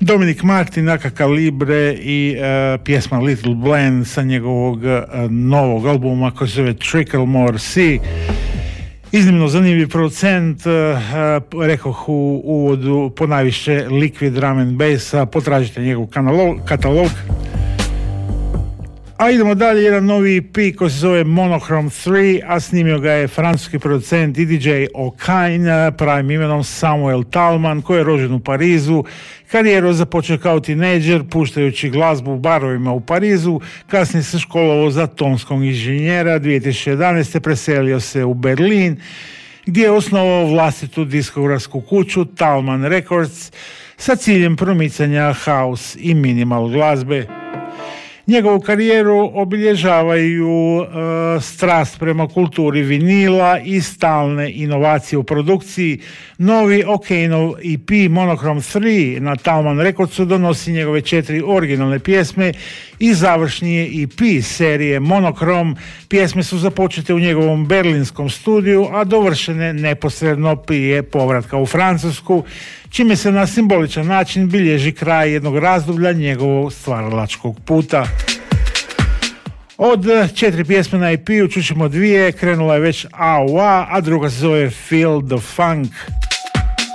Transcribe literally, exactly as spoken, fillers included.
Dominic Martin, Aka Kalibre i uh, pjesma Little Blend sa njegovog uh, novog albuma koji se zove Trickle More Sea. Iznimno zanimljiv producent, uh, rekoh u uvodu ponajviše liquid drum and bass, potražite njegov kanalog, katalog. A idemo dalje, jedan novi E P koji se zove Monochrome tri, a snimio ga je francuski producent i D J O'Kine, pravim imenom Samuel Talman, koji je rođen u Parizu. Karijeru započeo kao tinejdžer, puštajući glazbu u barovima u Parizu, kasnije se školovao za tonskog inženjera, dvije tisuće jedanaeste. preselio se u Berlin, gdje je osnovao vlastitu diskografsku kuću Talman Records sa ciljem promicanja house i minimal glazbe. Njegovu karijeru obilježavaju uh, strast prema kulturi vinila i stalne inovacije u produkciji. Novi O'Kaneov E P Monochrome tri na Talman Recordsu donosi njegove četiri originalne pjesme i završni je E P serije Monochrome. Pjesme su započete u njegovom berlinskom studiju, a dovršene neposredno prije povratka u Francusku, čime se na simboličan način bilježi kraj jednog razdoblja njegovog stvaralačkog puta. Od četiri pjesme na E P-u čućemo dvije, krenula je već A U A, a druga se zove Feel the Funk.